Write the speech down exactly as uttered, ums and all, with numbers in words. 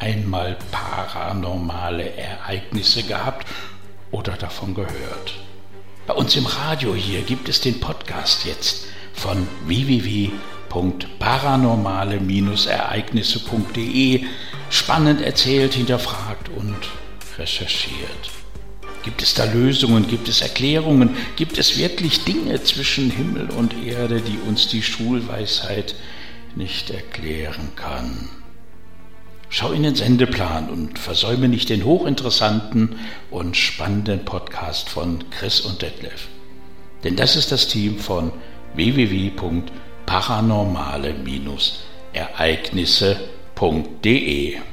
einmal paranormale Ereignisse gehabt oder davon gehört? Bei uns im Radio hier gibt es den Podcast jetzt von w w w punkt paranormale Ereignisse punkt de. Spannend erzählt, hinterfragt und recherchiert. Gibt es da Lösungen? Gibt es Erklärungen? Gibt es wirklich Dinge zwischen Himmel und Erde, die uns die Schulweisheit nicht erklären kann? Schau in den Sendeplan und versäume nicht den hochinteressanten und spannenden Podcast von Chris und Detlef. Denn das ist das Team von w w w punkt paranormale Ereignisse punkt de.